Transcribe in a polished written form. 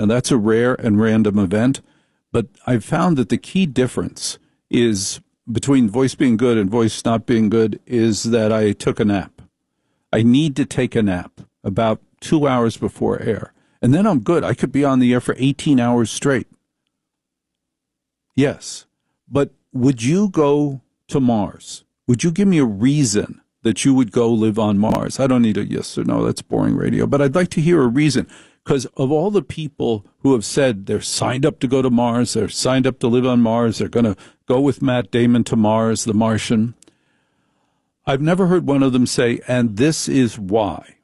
and that's a rare and random event. But I've found that the key difference is between voice being good and voice not being good is that I took a nap. I need to take a nap about 2 hours before air. And then I'm good. I could be on the air for 18 hours straight. Yes. But would you go to Mars? Would you give me a reason that you would go live on Mars? I don't need a yes or no. That's boring radio. But I'd like to hear a reason. Because of all the people who have said they're signed up to go to Mars, they're signed up to live on Mars, they're going to go with Matt Damon to Mars, the Martian, I've never heard one of them say, and this is why.